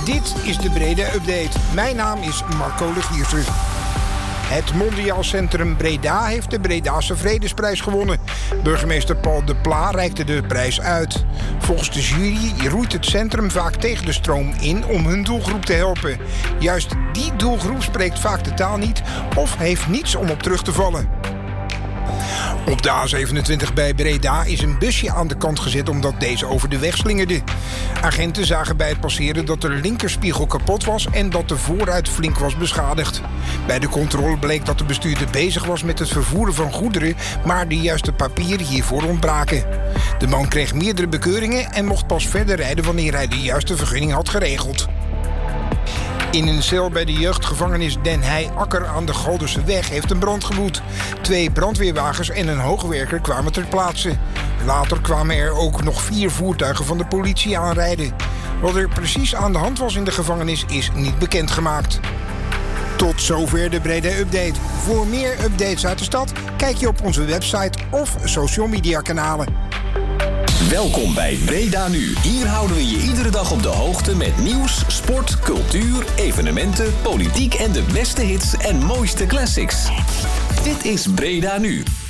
Dit is de Breda Update. Mijn naam is Marco Legiersen. Het Mondiaal Centrum Breda heeft de Bredase Vredesprijs gewonnen. Burgemeester Paul de Pla reikte de prijs uit. Volgens de jury roeit het centrum vaak tegen de stroom in om hun doelgroep te helpen. Juist die doelgroep spreekt vaak de taal niet of heeft niets om op terug te vallen. Op de A27 bij Breda is een busje aan de kant gezet omdat deze over de weg slingerde. Agenten zagen bij het passeren dat de linkerspiegel kapot was en dat de voorruit flink was beschadigd. Bij de controle bleek dat de bestuurder bezig was met het vervoeren van goederen, maar de juiste papieren hiervoor ontbraken. De man kreeg meerdere bekeuringen en mocht pas verder rijden wanneer hij de juiste vergunning had geregeld. In een cel bij de jeugdgevangenis Den Heij-Akker aan de Galderseweg heeft een brand gewoed. 2 brandweerwagens en een hoogwerker kwamen ter plaatse. Later kwamen er ook nog 4 voertuigen van de politie aanrijden. Wat er precies aan de hand was in de gevangenis is niet bekendgemaakt. Tot zover de Breda Update. Voor meer updates uit de stad kijk je op onze website of social media kanalen. Welkom bij Breda Nu. Hier houden we je iedere dag op de hoogte met nieuws, sport, cultuur, evenementen, politiek en de beste hits en mooiste classics. Dit is Breda Nu.